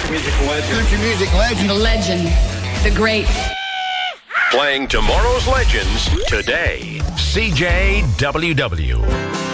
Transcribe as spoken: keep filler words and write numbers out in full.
country music legend. Country music legend. The legend. The great. Playing tomorrow's legends today. C J W W.